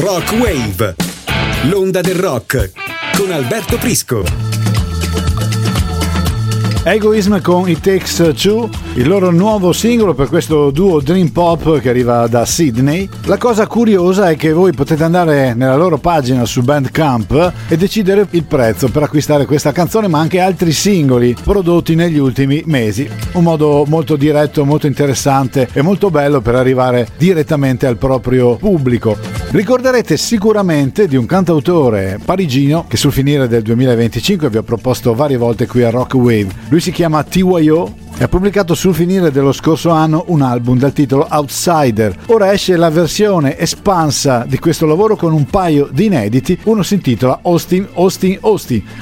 Rock Wave, l'onda del rock con Alberto Prisco. Egoism con It Takes Two, il loro nuovo singolo per questo duo Dream Pop che arriva da Sydney. La cosa curiosa è che voi potete andare nella loro pagina su Bandcamp e decidere il prezzo per acquistare questa canzone, ma anche altri singoli prodotti negli ultimi mesi. Un modo molto diretto, molto interessante e molto bello per arrivare direttamente al proprio pubblico. Ricorderete sicuramente di un cantautore parigino che sul finire del 2025 vi ho proposto varie volte qui a Rock Wave. Lui si chiama TYO e ha pubblicato sul finire dello scorso anno un album dal titolo Outsider. Ora esce la versione espansa di questo lavoro con un paio di inediti. Uno si intitola Austin Austin Austin.